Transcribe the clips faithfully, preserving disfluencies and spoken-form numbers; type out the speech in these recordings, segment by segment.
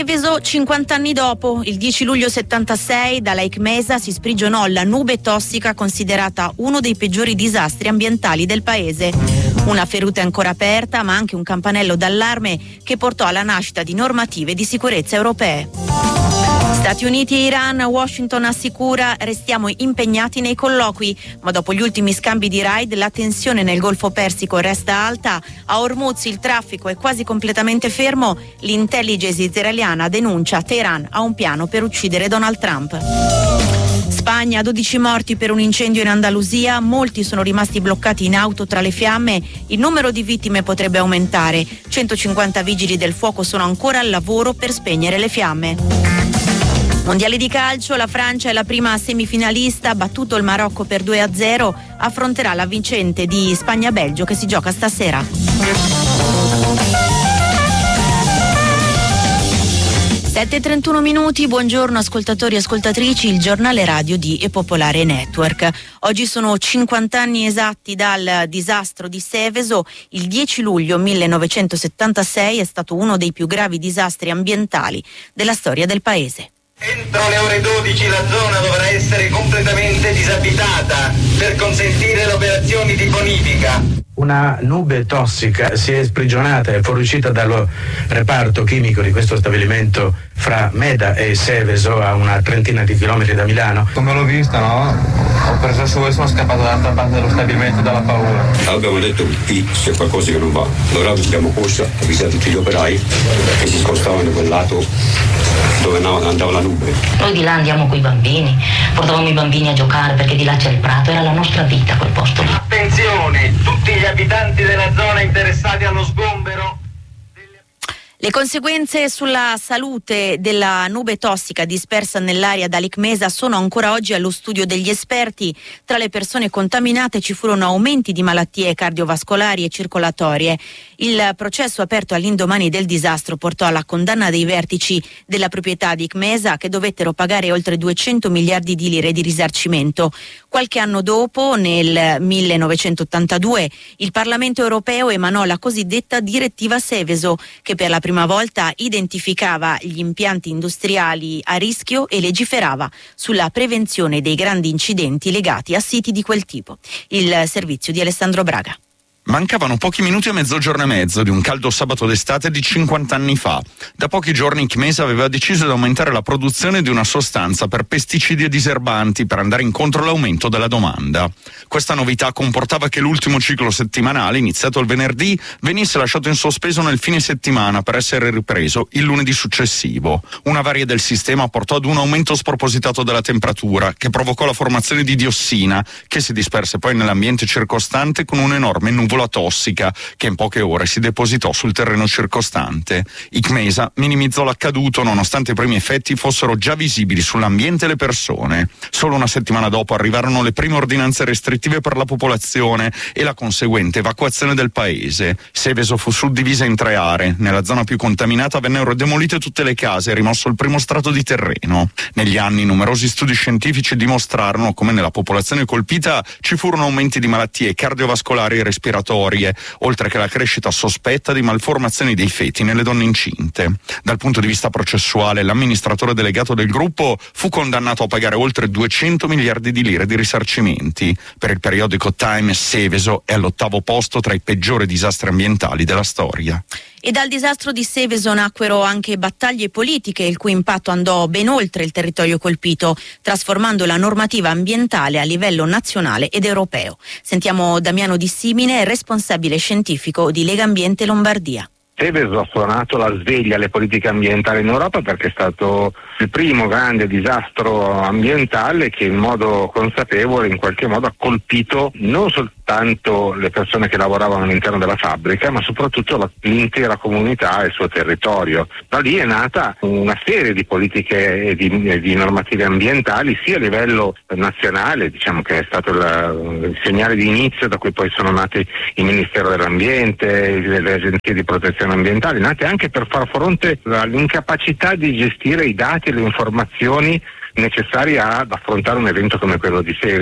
Seveso, cinquanta anni dopo, il dieci luglio settantasei, da Lake Mesa si sprigionò la nube tossica considerata uno dei peggiori disastri ambientali del paese. Una ferita ancora aperta, ma anche un campanello d'allarme che portò alla nascita di normative di sicurezza europee. Stati Uniti e Iran, Washington assicura: restiamo impegnati nei colloqui, ma dopo gli ultimi scambi di raid la tensione nel Golfo Persico resta alta. A Hormuz il traffico è quasi completamente fermo. L'intelligence israeliana denuncia Teheran ha un piano per uccidere Donald Trump. Spagna, dodici morti per un incendio in Andalusia, molti sono rimasti bloccati in auto tra le fiamme, il numero di vittime potrebbe aumentare, centocinquanta vigili del fuoco sono ancora al lavoro per spegnere le fiamme. Mondiale di calcio, la Francia è la prima semifinalista, battuto il Marocco per due a zero, affronterà la vincente di Spagna-Belgio che si gioca stasera. sette e trentuno minuti, buongiorno ascoltatori e ascoltatrici, il giornale radio di E Popolare Network. Oggi sono cinquanta anni esatti dal disastro di Seveso. Il dieci luglio millenovecentosettantasei è stato uno dei più gravi disastri ambientali della storia del paese. Entro le ore dodici la zona dovrà essere completamente disabitata per consentire le operazioni di bonifica. Una nube tossica si è sprigionata e fuoriuscita dallo reparto chimico di questo stabilimento fra Meda e Seveso, a una trentina di chilometri da Milano. Come l'ho vista, no? Ho preso su e sono scappato dall'altra parte dello stabilimento dalla paura. Abbiamo detto qui c'è qualcosa che non va. Allora abbiamo corso, avvisato tutti gli operai che si spostavano da quel lato dove andava la nube. Noi di là andiamo coi bambini, portavamo i bambini a giocare perché di là c'è il prato, era la nostra vita quel posto lì. Attenzione, tutti gli abitanti della zona interessati allo sgombero. Le conseguenze sulla salute della nube tossica dispersa nell'aria da Lake Mesa sono ancora oggi allo studio degli esperti. Tra le persone contaminate ci furono aumenti di malattie cardiovascolari e circolatorie. Il processo aperto all'indomani del disastro portò alla condanna dei vertici della proprietà di Lake Mesa, che dovettero pagare oltre duecento miliardi di lire di risarcimento. Qualche anno dopo, nel millenovecentottantadue, il Parlamento europeo emanò la cosiddetta direttiva Seveso, che per la prima volta identificava gli impianti industriali a rischio e legiferava sulla prevenzione dei grandi incidenti legati a siti di quel tipo. Il servizio di Alessandro Braga. Mancavano pochi minuti a mezzogiorno e mezzo di un caldo sabato d'estate di cinquanta anni fa. Da pochi giorni Lake Mesa aveva deciso di aumentare la produzione di una sostanza per pesticidi e diserbanti per andare incontro all'aumento della domanda. Questa novità comportava che l'ultimo ciclo settimanale, iniziato il venerdì, venisse lasciato in sospeso nel fine settimana per essere ripreso il lunedì successivo. Una varia del sistema portò ad un aumento spropositato della temperatura, che provocò la formazione di diossina, che si disperse poi nell'ambiente circostante con un'enorme nuvola tossica che in poche ore si depositò sul terreno circostante. Lake Mesa minimizzò l'accaduto nonostante i primi effetti fossero già visibili sull'ambiente e le persone. Solo una settimana dopo arrivarono le prime ordinanze restrittive per la popolazione e la conseguente evacuazione del paese. Seveso fu suddivisa in tre aree. Nella zona più contaminata vennero demolite tutte le case e rimosso il primo strato di terreno. Negli anni numerosi studi scientifici dimostrarono come nella popolazione colpita ci furono aumenti di malattie cardiovascolari e respiratorie, oltre che la crescita sospetta di malformazioni dei feti nelle donne incinte. Dal punto di vista processuale, l'amministratore delegato del gruppo fu condannato a pagare oltre duecento miliardi di lire di risarcimenti. Per il periodico Time, Seveso è all'ottavo posto tra i peggiori disastri ambientali della storia. E dal disastro di Seveso nacquero anche battaglie politiche, il cui impatto andò ben oltre il territorio colpito, trasformando la normativa ambientale a livello nazionale ed europeo. Sentiamo Damiano Dissimine, responsabile scientifico di Legambiente Lombardia. Seveso ha suonato la sveglia alle politiche ambientali in Europa perché è stato il primo grande disastro ambientale che in modo consapevole in qualche modo ha colpito non soltanto le persone che lavoravano all'interno della fabbrica, ma soprattutto la, l'intera comunità e il suo territorio. Da lì è nata una serie di politiche e di, e di normative ambientali sia a livello nazionale, diciamo che è stato il, il segnale di inizio da cui poi sono nati il Ministero dell'Ambiente, le agenzie di protezione ambientali, nate anche per far fronte all'incapacità di gestire i dati e le informazioni necessarie ad affrontare un evento come quello di Seveso,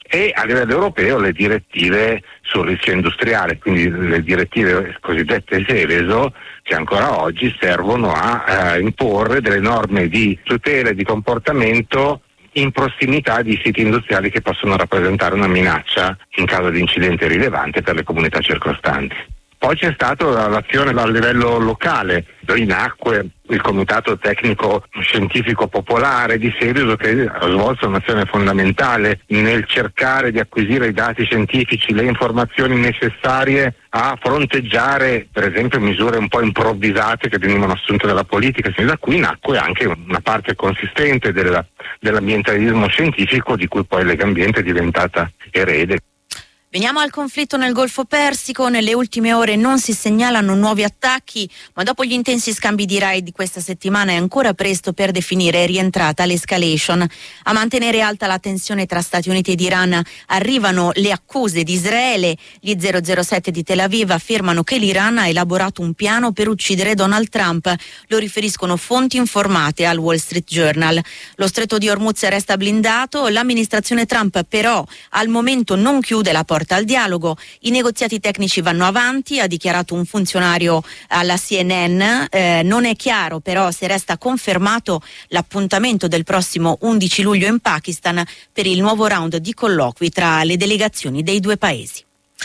e a livello europeo le direttive sul rischio industriale, quindi le direttive cosiddette Seveso, che ancora oggi servono a eh, imporre delle norme di tutela e di comportamento in prossimità di siti industriali che possono rappresentare una minaccia in caso di incidente rilevante per le comunità circostanti. Poi c'è stata l'azione a livello locale, nacque il Comitato Tecnico Scientifico Popolare di Seveso, che ha svolto un'azione fondamentale nel cercare di acquisire i dati scientifici, le informazioni necessarie a fronteggiare per esempio misure un po' improvvisate che venivano assunte dalla politica. E da qui nacque anche una parte consistente della, dell'ambientalismo scientifico di cui poi Legambiente è diventata erede. Veniamo al conflitto nel Golfo Persico. Nelle ultime ore non si segnalano nuovi attacchi, ma dopo gli intensi scambi di raid di questa settimana è ancora presto per definire è rientrata l'escalation. A mantenere alta la tensione tra Stati Uniti ed Iran arrivano le accuse di Israele. Gli zero zero sette di Tel Aviv affermano che l'Iran ha elaborato un piano per uccidere Donald Trump. Lo riferiscono fonti informate al Wall Street Journal. Lo stretto di Hormuz resta blindato. L'amministrazione Trump però al momento non chiude la porta al dialogo. I negoziati tecnici vanno avanti, ha dichiarato un funzionario alla C N N. Eh, non è chiaro però se resta confermato l'appuntamento del prossimo undici luglio in Pakistan per il nuovo round di colloqui tra le delegazioni dei due paesi.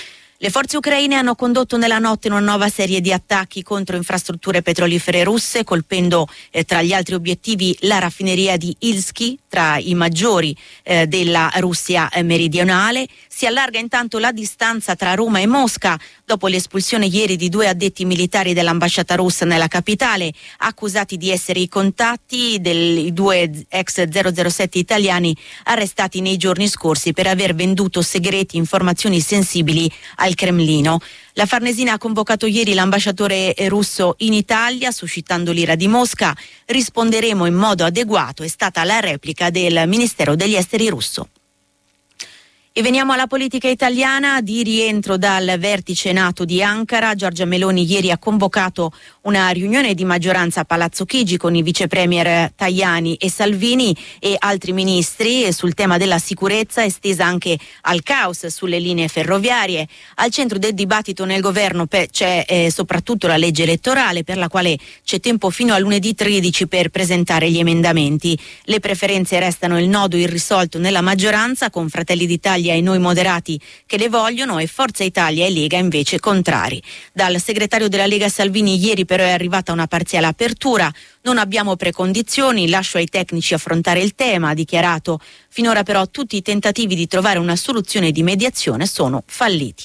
Le forze ucraine hanno condotto nella notte una nuova serie di attacchi contro infrastrutture petrolifere russe, colpendo eh, tra gli altri obiettivi la raffineria di Ilsky, tra i maggiori eh, della Russia eh, meridionale. Si allarga intanto la distanza tra Roma e Mosca dopo l'espulsione ieri di due addetti militari dell'ambasciata russa nella capitale, accusati di essere i contatti dei due ex zero zero sette italiani arrestati nei giorni scorsi per aver venduto segreti, informazioni sensibili al Cremlino. La Farnesina ha convocato ieri l'ambasciatore russo in Italia, suscitando l'ira di Mosca. Risponderemo in modo adeguato, è stata la replica del Ministero degli Esteri russo. E veniamo alla politica italiana. Di rientro dal vertice NATO di Ankara, Giorgia Meloni ieri ha convocato una riunione di maggioranza a Palazzo Chigi con i vice premier Tajani e Salvini e altri ministri sul tema della sicurezza, estesa anche al caos sulle linee ferroviarie. Al centro del dibattito nel governo c'è eh, soprattutto la legge elettorale, per la quale c'è tempo fino a lunedì tredici per presentare gli emendamenti. Le preferenze restano il nodo irrisolto nella maggioranza, con Fratelli d'Italia e Noi Moderati che le vogliono e Forza Italia e Lega invece contrari. Dal segretario della Lega Salvini ieri però è arrivata una parziale apertura. Non abbiamo precondizioni, lascio ai tecnici affrontare il tema, ha dichiarato. Finora però tutti i tentativi di trovare una soluzione di mediazione sono falliti.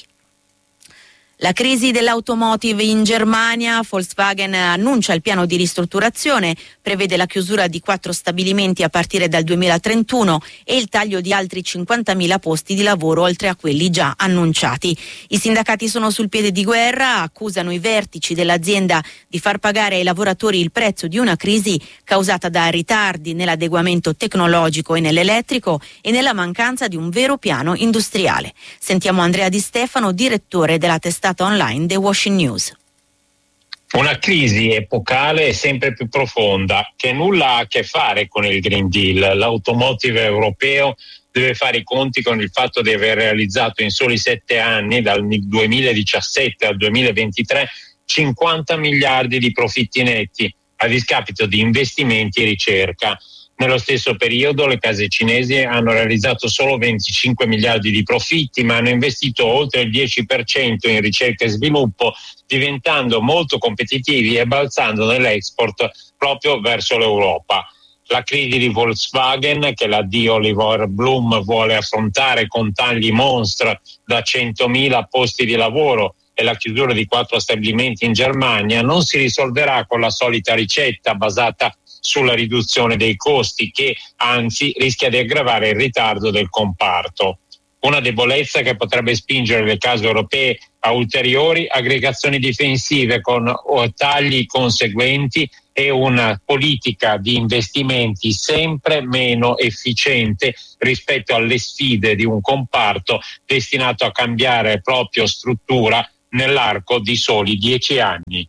La crisi dell'automotive in Germania, Volkswagen annuncia il piano di ristrutturazione, prevede la chiusura di quattro stabilimenti a partire dal duemilatrentuno e il taglio di altri cinquantamila posti di lavoro oltre a quelli già annunciati. I sindacati sono sul piede di guerra, accusano i vertici dell'azienda di far pagare ai lavoratori il prezzo di una crisi causata da ritardi nell'adeguamento tecnologico e nell'elettrico e nella mancanza di un vero piano industriale. Sentiamo Andrea Di Stefano, direttore della testata online The Washing News. Una crisi epocale e sempre più profonda che nulla ha a che fare con il Green Deal. L'automotive europeo deve fare i conti con il fatto di aver realizzato in soli sette anni, dal duemiladiciassette al duemilaventitré, cinquanta miliardi di profitti netti a discapito di investimenti e ricerca. Nello stesso periodo le case cinesi hanno realizzato solo venticinque miliardi di profitti, ma hanno investito oltre il dieci per cento in ricerca e sviluppo, diventando molto competitivi e balzando nell'export proprio verso l'Europa. La crisi di Volkswagen, che la D. Oliver Bloom vuole affrontare con tagli monstra da centomila posti di lavoro e la chiusura di quattro stabilimenti in Germania, non si risolverà con la solita ricetta basata sulla riduzione dei costi, che anzi rischia di aggravare il ritardo del comparto. Una debolezza che potrebbe spingere le case europee a ulteriori aggregazioni difensive con tagli conseguenti e una politica di investimenti sempre meno efficiente rispetto alle sfide di un comparto destinato a cambiare proprio struttura nell'arco di soli dieci anni.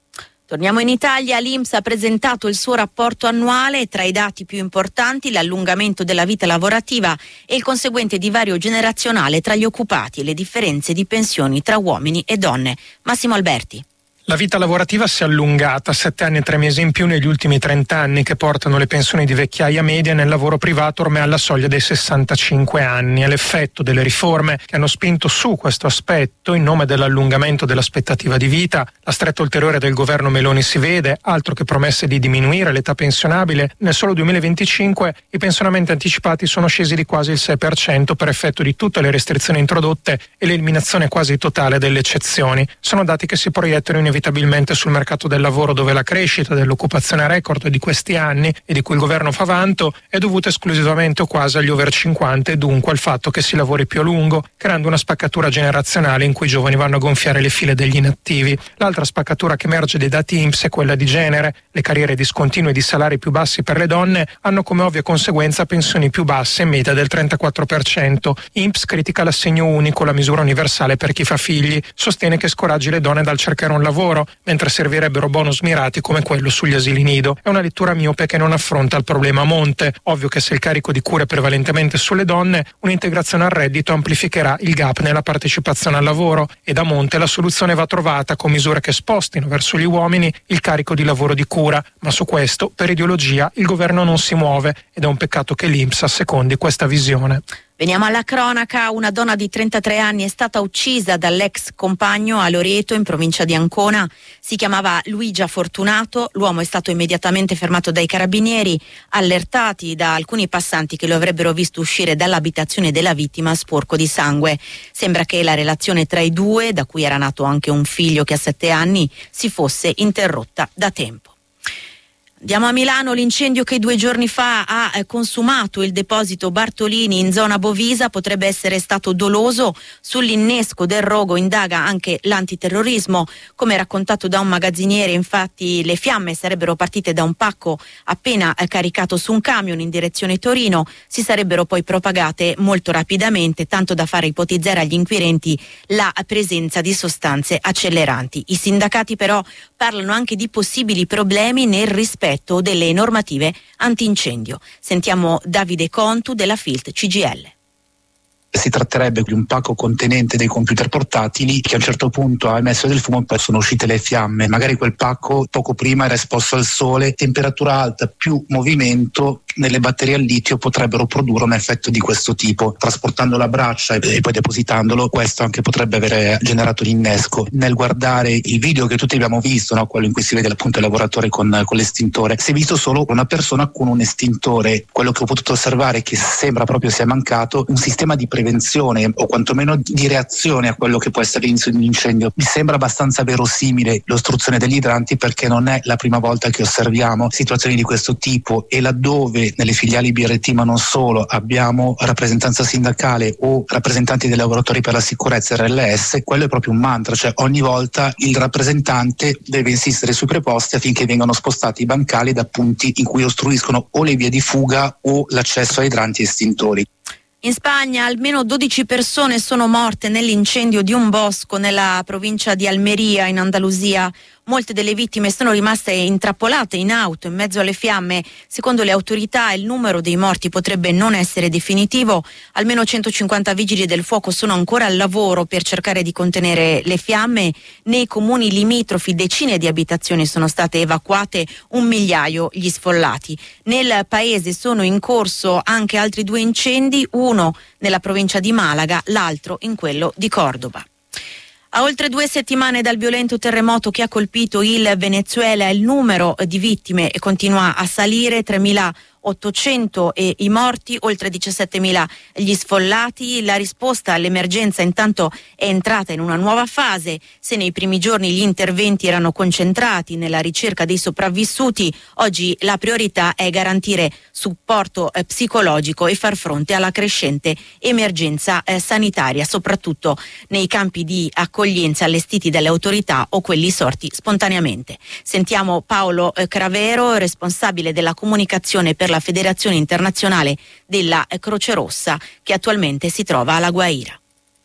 Torniamo in Italia. L'I N P S ha presentato il suo rapporto annuale. Tra i dati più importanti l'allungamento della vita lavorativa e il conseguente divario generazionale tra gli occupati e le differenze di pensioni tra uomini e donne. Massimo Alberti. La vita lavorativa si è allungata, sette anni e tre mesi in più negli ultimi trenta anni, che portano le pensioni di vecchiaia media nel lavoro privato ormai alla soglia dei sessantacinque anni. È l'effetto delle riforme che hanno spinto su questo aspetto in nome dell'allungamento dell'aspettativa di vita. La stretta ulteriore del governo Meloni si vede, altro che promesse di diminuire l'età pensionabile. Nel solo duemilaventicinque i pensionamenti anticipati sono scesi di quasi il sei per cento per effetto di tutte le restrizioni introdotte e l'eliminazione quasi totale delle eccezioni. Sono dati che si proiettano in inevitabilmente sul mercato del lavoro, dove la crescita dell'occupazione record di questi anni e di cui il governo fa vanto è dovuta esclusivamente o quasi agli over cinquanta e dunque al fatto che si lavori più a lungo, creando una spaccatura generazionale in cui i giovani vanno a gonfiare le file degli inattivi. L'altra spaccatura che emerge dai dati I N P S è quella di genere. Le carriere discontinue di salari più bassi per le donne hanno come ovvia conseguenza pensioni più basse in media del trentaquattro per cento. I N P S critica l'assegno unico, la misura universale per chi fa figli, sostiene che scoraggi le donne dal cercare un lavoro, mentre servirebbero bonus mirati come quello sugli asili nido. È una lettura miope che non affronta il problema a monte. Ovvio che se il carico di cure è prevalentemente sulle donne, un'integrazione al reddito amplificherà il gap nella partecipazione al lavoro, e da monte la soluzione va trovata con misure che spostino verso gli uomini il carico di lavoro di cura, ma su questo per ideologia il governo non si muove ed è un peccato che l'I N P S assecondi questa visione. Veniamo alla cronaca. Una donna di trentatré anni è stata uccisa dall'ex compagno a Loreto, in provincia di Ancona. Si chiamava Luigia Fortunato. L'uomo è stato immediatamente fermato dai carabinieri, allertati da alcuni passanti che lo avrebbero visto uscire dall'abitazione della vittima sporco di sangue. Sembra che la relazione tra i due, da cui era nato anche un figlio che ha sette anni, si fosse interrotta da tempo. Andiamo a Milano. L'incendio che due giorni fa ha consumato il deposito Bartolini in zona Bovisa potrebbe essere stato doloso. Sull'innesco del rogo indaga anche l'antiterrorismo. Come raccontato da un magazziniere, infatti, le fiamme sarebbero partite da un pacco appena caricato su un camion in direzione Torino, si sarebbero poi propagate molto rapidamente, tanto da fare ipotizzare agli inquirenti la presenza di sostanze acceleranti. I sindacati però parlano anche di possibili problemi nel rispetto delle normative antincendio. Sentiamo Davide Contu della Filt C G I L. Si tratterebbe di un pacco contenente dei computer portatili che a un certo punto ha emesso del fumo e poi sono uscite le fiamme. Magari quel pacco poco prima era esposto al sole, temperatura alta più movimento nelle batterie al litio potrebbero produrre un effetto di questo tipo. Trasportando la braccia e poi depositandolo, questo anche potrebbe avere generato l'innesco. Nel guardare il video che tutti abbiamo visto, no? Quello in cui si vede appunto il lavoratore con, con l'estintore, si è visto solo una persona con un estintore. Quello che ho potuto osservare, che sembra proprio sia mancato, un sistema di prevenzione o quantomeno di reazione a quello che può essere l'inizio di un incendio. Mi sembra abbastanza verosimile l'ostruzione degli idranti, perché non è la prima volta che osserviamo situazioni di questo tipo, e laddove nelle filiali B R T, ma non solo, abbiamo rappresentanza sindacale o rappresentanti dei lavoratori per la sicurezza R L S, quello è proprio un mantra, cioè ogni volta il rappresentante deve insistere sui preposti affinché vengano spostati i bancali da punti in cui ostruiscono o le vie di fuga o l'accesso a idranti e estintori. In Spagna almeno dodici persone sono morte nell'incendio di un bosco nella provincia di Almeria, in Andalusia. Molte delle vittime sono rimaste intrappolate in auto in mezzo alle fiamme. Secondo le autorità il numero dei morti potrebbe non essere definitivo. Almeno centocinquanta vigili del fuoco sono ancora al lavoro per cercare di contenere le fiamme. Nei comuni limitrofi decine di abitazioni sono state evacuate, un migliaio gli sfollati. Nel paese sono in corso anche altri due incendi, uno nella provincia di Malaga, l'altro in quello di Cordoba. A oltre due settimane dal violento terremoto che ha colpito il Venezuela, il numero di vittime continua a salire, tremilaottocento e i morti, oltre diciassettemila gli sfollati. La risposta all'emergenza intanto è entrata in una nuova fase. Se nei primi giorni gli interventi erano concentrati nella ricerca dei sopravvissuti, oggi la priorità è garantire supporto eh, psicologico e far fronte alla crescente emergenza eh, sanitaria, soprattutto nei campi di accoglienza allestiti dalle autorità o quelli sorti spontaneamente. Sentiamo Paolo eh, Cravero, responsabile della comunicazione per la Federazione Internazionale della Croce Rossa, che attualmente si trova alla Guaira.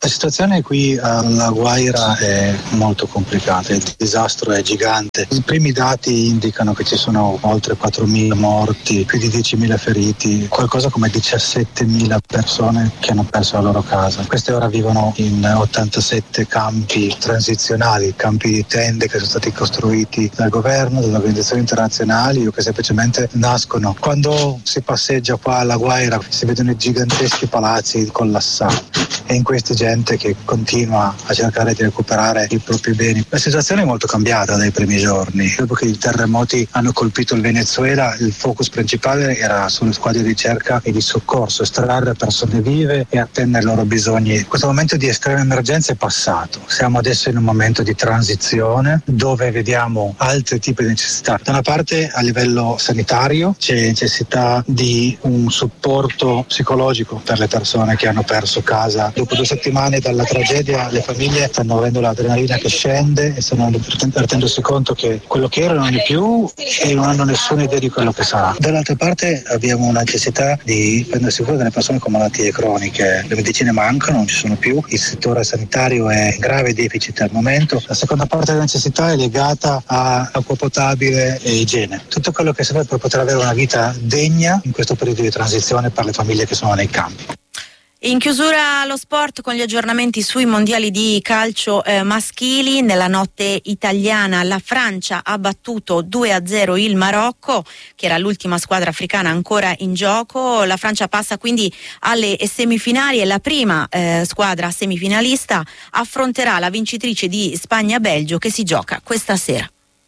La situazione qui alla Guaira è molto complicata, il disastro è gigante. I primi dati indicano che ci sono oltre quattromila morti, più di diecimila feriti, qualcosa come diciassettemila persone che hanno perso la loro casa. Queste ora vivono in ottantasette campi transizionali, campi di tende che sono stati costruiti dal governo, dalle organizzazioni internazionali o che semplicemente nascono. Quando si passeggia qua alla Guaira si vedono i giganteschi palazzi collassati e in questi gente che continua a cercare di recuperare i propri beni. La situazione è molto cambiata dai primi giorni. Dopo che i terremoti hanno colpito il Venezuela, il focus principale era sulle squadre di ricerca e di soccorso, estrarre persone vive e attendere i loro bisogni. Questo momento di estrema emergenza è passato. Siamo adesso in un momento di transizione dove vediamo altri tipi di necessità. Da una parte a livello sanitario c'è necessità di un supporto psicologico per le persone che hanno perso casa. Dopo due settimane dalla tragedia le famiglie stanno avendo l'adrenalina che scende e stanno rendendosi conto che quello che erano non è più e non hanno nessuna idea di quello che sarà. Dall'altra parte abbiamo una necessità di prendersi cura delle persone con malattie croniche. Le medicine mancano, non ci sono più, il settore sanitario è in grave deficit al momento. La seconda parte della necessità è legata a acqua potabile e igiene. Tutto quello che serve per poter avere una vita degna in questo periodo di transizione per le famiglie che sono nei campi. In chiusura lo sport con gli aggiornamenti sui mondiali di calcio eh, maschili. Nella notte italiana la Francia ha battuto due a zero il Marocco, che era l'ultima squadra africana ancora in gioco. La Francia passa quindi alle semifinali e la prima eh, squadra semifinalista affronterà la vincitrice di Spagna-Belgio che si gioca questa sera.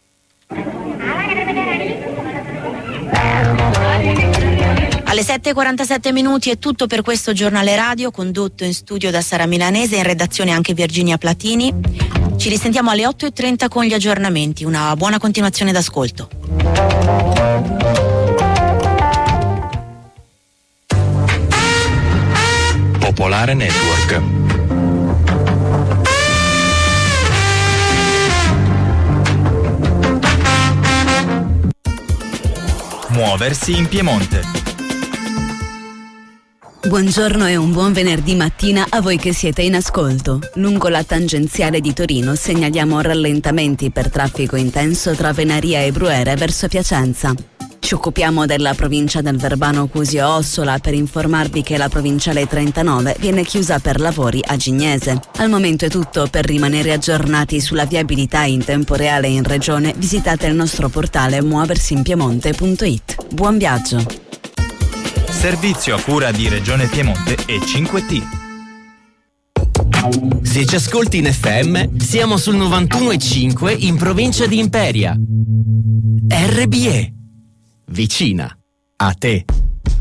Alle sette e quarantasette minuti è tutto per questo giornale radio, condotto in studio da Sara Milanese, in redazione anche Virginia Platini. Ci risentiamo alle otto e trenta con gli aggiornamenti. Una buona continuazione d'ascolto. Popolare Network. Muoversi in Piemonte. Buongiorno e un buon venerdì mattina a voi che siete in ascolto. Lungo la tangenziale di Torino segnaliamo rallentamenti per traffico intenso tra Venaria e Bruere verso Piacenza. Ci occupiamo della provincia del Verbano Cusio-Ossola per informarvi che la provinciale trentanove viene chiusa per lavori a Gignese. Al momento è tutto. Per rimanere aggiornati sulla viabilità in tempo reale in regione visitate il nostro portale muoversinpiemonte punto it. Buon viaggio! Servizio a cura di Regione Piemonte e cinque T. Se ci ascolti in F M, siamo sul novantuno e cinque in provincia di Imperia. R B E. Vicina a te.